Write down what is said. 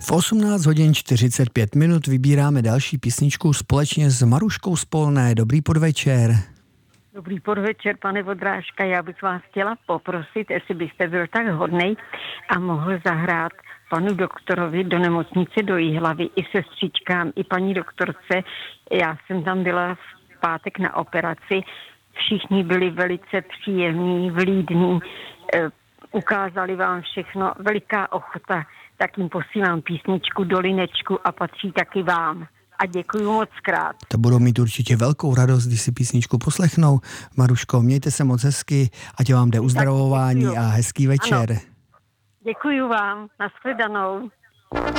V 18 hodin 45 minut vybíráme další písničku společně s Maruškou z Polné. Dobrý podvečer. Dobrý podvečer, pane Vodrážka. Já bych vás chtěla poprosit, jestli byste byl tak hodnej a mohl zahrát panu doktorovi do nemocnice do Jihlavy i sestřičkám, i paní doktorce. Já jsem tam byla v pátek na operaci. Všichni byli velice příjemní, vlídní, ukázali vám všechno, veliká ochota. Tak jim posílám písničku Dolinečku a patří taky vám. A děkuju moc krát. To budou mít určitě velkou radost, když si písničku poslechnou. Maruško, mějte se moc hezky, ať vám jde uzdravování a hezký večer. Ano. Děkuju vám, nashledanou.